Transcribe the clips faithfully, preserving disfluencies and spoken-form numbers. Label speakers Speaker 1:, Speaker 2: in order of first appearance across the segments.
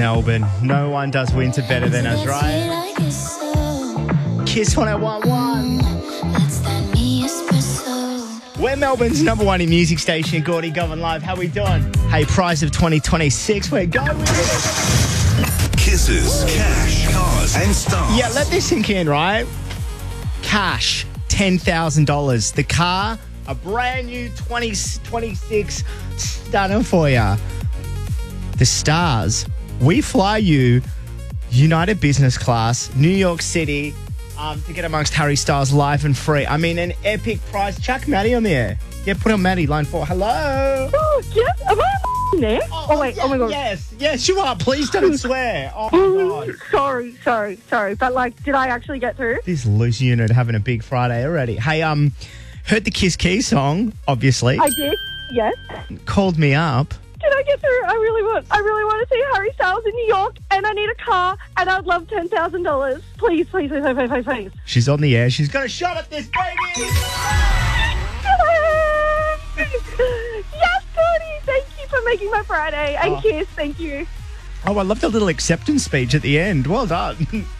Speaker 1: Melbourne. No one does winter better than us, right? Kiss one oh one point one. We're Melbourne's number one in music station, Gordy Govan Live. How we doing? Hey, prize of twenty twenty-six. We're going with it.
Speaker 2: Kisses, cash, cars, and stars.
Speaker 1: Yeah, let this sink in, right? Cash, ten thousand dollars. The car, a brand new twenty twenty-six stunner for you. The stars, we fly you United Business Class, New York City, um, to get amongst Harry Styles live and free. I mean, an epic prize. Chuck Maddie on the air. Yeah, put on Maddie, line four. Hello.
Speaker 3: Oh, yes. Am I there? Oh, oh wait.
Speaker 1: Yeah,
Speaker 3: oh, my God.
Speaker 1: Yes. Yes, you are. Please don't swear. Oh, my God.
Speaker 3: Sorry, sorry, sorry. But, like, did I actually get through?
Speaker 1: This loose unit having a big Friday already. Hey, um, heard the Kiss Key song, obviously.
Speaker 3: I did, yes.
Speaker 1: Called me up.
Speaker 3: Did I get through? I really want I really want to see Harry Styles in New York, and I need a car, and I'd love ten thousand dollars. Please, please, please, please, please, please.
Speaker 1: She's on the air. She's got a shot at this, baby.
Speaker 3: Yes, Gordy. Thank you for making my Friday. And
Speaker 1: Oh.
Speaker 3: Kiss, thank you.
Speaker 1: Oh, I love the little acceptance speech at the end. Well done.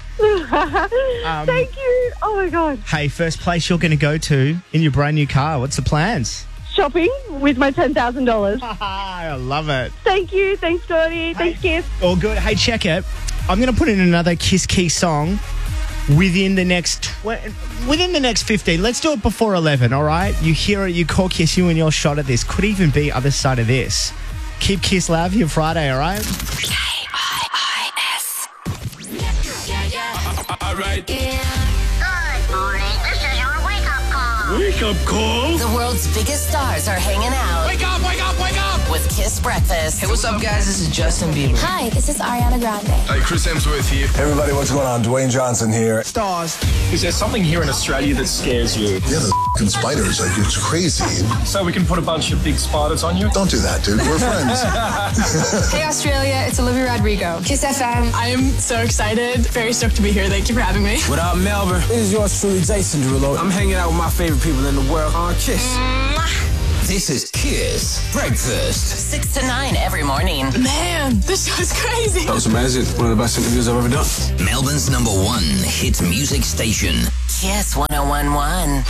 Speaker 1: Um,
Speaker 3: thank you. Oh, my God.
Speaker 1: Hey, first place you're going to go to in your brand new car. What's the plans?
Speaker 3: Shopping with my ten thousand dollars.
Speaker 1: I love it.
Speaker 3: Thank you. Thanks, Gordy. Thanks, Kiss.
Speaker 1: All good. Hey, check it. I'm going to put in another Kiss Key song within the next tw- within the next fifteen. Let's do it before eleven, all right? You hear it, you call Kiss, you and your shot at this. Could even be other side of this. Keep Kiss loud for your Friday, all right?
Speaker 4: K I I S.
Speaker 5: Yeah, yeah.
Speaker 2: All right.
Speaker 5: Good morning. This is your wake-up call.
Speaker 2: Wake up call.
Speaker 4: The world's biggest stars are hanging out
Speaker 2: Wake up, wake up, wake up.
Speaker 4: with Kiss Breakfast.
Speaker 6: Hey, what's up, guys? This is Justin Bieber.
Speaker 7: Hi, this is Ariana Grande.
Speaker 2: Hey, Chris Hemsworth here.
Speaker 8: Hey everybody, what's going on? Dwayne Johnson here.
Speaker 1: Stars.
Speaker 9: Is there something here in Australia that scares you?
Speaker 8: Yeah, the f***ing spiders, like, it's crazy.
Speaker 9: So we can put a bunch of big spiders on you?
Speaker 8: Don't do that, dude. We're friends.
Speaker 10: Hey Australia, it's Olivia Rodrigo. Kiss F M. I am so excited. Very stoked to be here. Thank you for having me.
Speaker 6: What up, Melbourne? This is yours truly, Jason Derulo. I'm hanging out with my favorite people in the world on Kiss.
Speaker 4: This is Kiss Breakfast. Six to nine every morning.
Speaker 10: Man, this show's crazy.
Speaker 6: That was amazing. One of the best interviews I've ever done.
Speaker 4: Melbourne's number one hit music station. Kiss one oh one point one.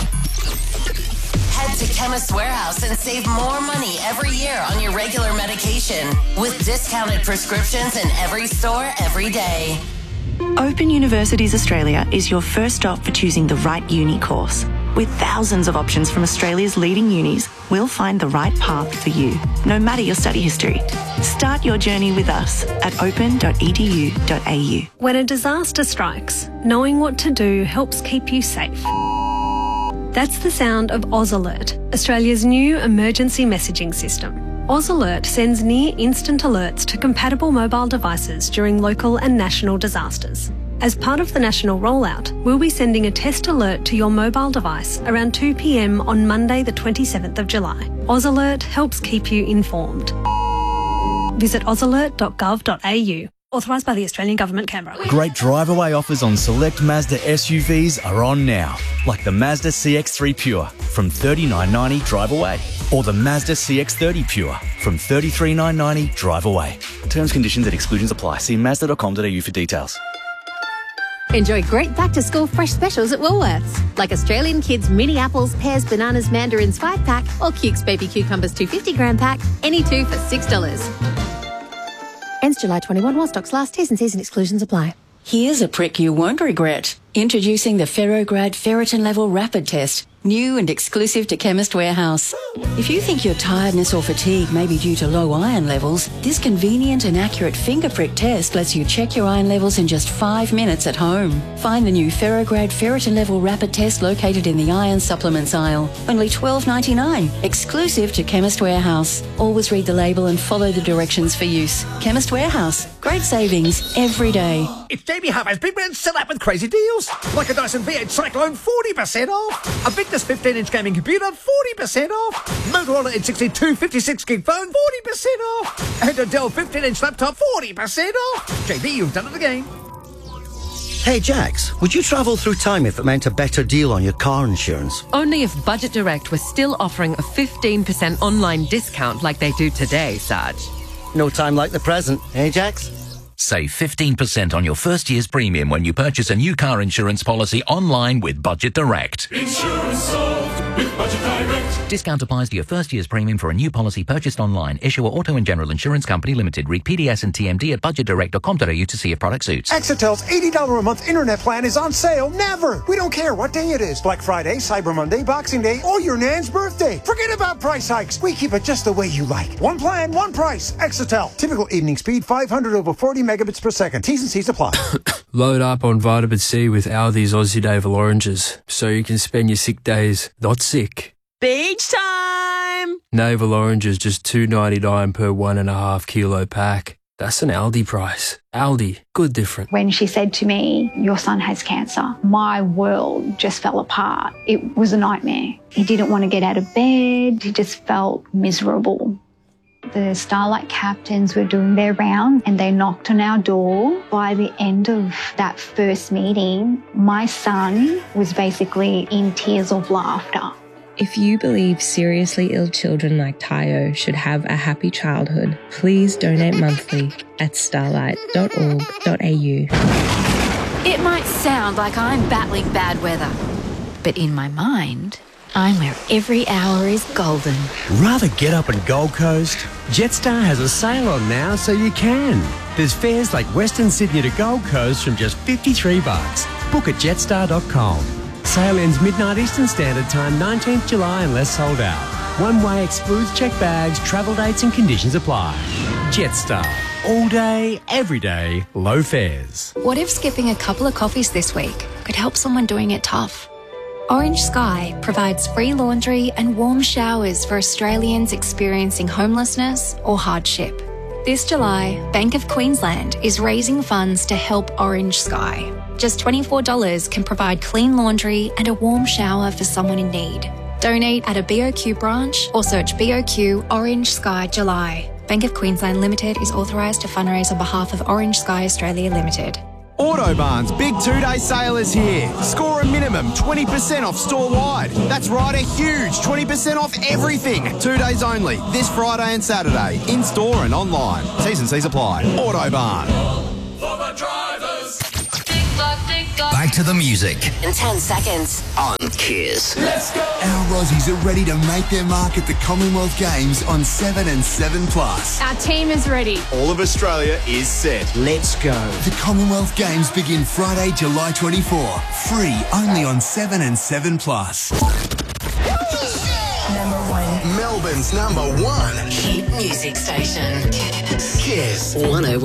Speaker 4: Head to Chemist Warehouse and save more money every year on your regular medication with discounted prescriptions in every store every day.
Speaker 11: Open Universities Australia is your first stop for choosing the right uni course. With thousands of options from Australia's leading unis, we'll find the right path for you, no matter your study history. Start your journey with us at open dot e d u dot a u.
Speaker 12: When a disaster strikes, knowing what to do helps keep you safe. That's the sound of Oz Alert, Australia's new emergency messaging system. Oz Alert sends near instant alerts to compatible mobile devices during local and national disasters. As part of the national rollout, we'll be sending a test alert to your mobile device around two p m on Monday the twenty-seventh of July. Oz Alert helps keep you informed. Visit oz alert dot gov dot a u. Authorised by the Australian Government, Canberra.
Speaker 13: Great drive-away offers on select Mazda S U Vs are on now, like the Mazda C X three Pure from thirty-nine ninety drive away, or the Mazda C X thirty Pure from thirty-three nine ninety drive away. Terms, conditions and exclusions apply. See mazda dot com dot a u for details.
Speaker 14: Enjoy great back-to-school fresh specials at Woolworths, like Australian Kids mini apples, pears, bananas, mandarins five pack, or Cukes baby cucumbers two hundred fifty gram pack, any two for six dollars. Ends July twenty-first while stocks last. T's and C's and exclusions apply.
Speaker 15: Here's a prick you won't regret. Introducing the Ferrograd Ferritin Level Rapid Test, new and exclusive to Chemist Warehouse. If you think your tiredness or fatigue may be due to low iron levels, this convenient and accurate finger prick test lets you check your iron levels in just five minutes at home. Find the new Ferrograd Ferritin Level Rapid Test located in the iron supplements aisle. Only twelve ninety-nine, exclusive to Chemist Warehouse. Always read the label and follow the directions for use. Chemist Warehouse. Great savings every day.
Speaker 16: It's Jamie Harvey's Big Man set up with crazy deals. Like a Dyson V eight Cyclone, forty percent off. A Victus fifteen inch gaming computer, forty percent off. Motorola N sixty-two fifty-six gig phone, forty percent off. And a Dell fifteen inch laptop, forty percent off. J B, you've done it again.
Speaker 17: Hey Jax, would you travel through time if it meant a better deal on your car insurance?
Speaker 18: Only if Budget Direct was still offering a fifteen percent online discount like they do today, Sarge.
Speaker 17: No time like the present, eh Jax?
Speaker 7: Save fifteen percent on your first year's premium when you purchase a new car insurance policy online with Budget Direct.
Speaker 2: Insurance solved with Budget Direct.
Speaker 7: Discount applies to your first year's premium for a new policy purchased online. Issuer Auto and General Insurance Company Limited. Read P D S and T M D at budget direct dot com dot a u to see if product suits.
Speaker 19: Exitel's eighty dollars a month internet plan is on sale never. We don't care what day it is. Black Friday, Cyber Monday, Boxing Day, or your nan's birthday. Forget about price hikes. We keep it just the way you like. One plan, one price. Exitel. Typical evening speed five hundred over forty megabits per second. T's and C's apply.
Speaker 6: Load up on vitamin C with Aldi's Aussie Naval Oranges so you can spend your sick days not sick.
Speaker 20: Beach time!
Speaker 6: Naval Oranges just two dollars ninety-nine per one and a half kilo pack. That's an Aldi price. Aldi, good different.
Speaker 21: When she said to me, your son has cancer, my world just fell apart. It was a nightmare. He didn't want to get out of bed. He just felt miserable. The Starlight captains were doing their round and they knocked on our door. By the end of that first meeting, my son was basically in tears of laughter.
Speaker 22: If you believe seriously ill children like Tayo should have a happy childhood, please donate monthly at starlight dot org dot a u.
Speaker 14: It might sound like I'm battling bad weather, but in my mind, I'm where every hour is golden.
Speaker 23: Rather get up in Gold Coast? Jetstar has a sale on now so you can. There's fares like Western Sydney to Gold Coast from just fifty-three bucks. Book at jetstar dot com. Sale ends midnight Eastern Standard Time, nineteenth of July unless sold out. One way excludes checked bags, travel dates and conditions apply. Jetstar. All day, every day, low fares.
Speaker 14: What if skipping a couple of coffees this week could help someone doing it tough? Orange Sky provides free laundry and warm showers for Australians experiencing homelessness or hardship. This July, Bank of Queensland is raising funds to help Orange Sky. Just twenty-four dollars can provide clean laundry and a warm shower for someone in need. Donate at a B O Q branch or search B O Q Orange Sky July. Bank of Queensland Limited is authorised to fundraise on behalf of Orange Sky Australia Limited.
Speaker 24: Autobarn's big two-day sale is here. Score a minimum twenty percent off store-wide. That's right, a huge twenty percent off everything. Two days only, this Friday and Saturday, in-store and online. T's and C's apply. Autobarn.
Speaker 2: For the drivers.
Speaker 4: Back to the music
Speaker 14: In ten seconds.
Speaker 4: on Kiss.
Speaker 2: Let's go.
Speaker 25: Our Aussies are ready to make their mark at the Commonwealth Games on seven and seven plus.
Speaker 10: Our team is ready.
Speaker 25: All of Australia is set. Let's go. The Commonwealth Games begin Friday, July twenty-fourth. Free only on seven and seven plus.
Speaker 4: Number one.
Speaker 25: Melbourne's number one
Speaker 4: Hit music station.
Speaker 25: Kiss.
Speaker 4: one oh one.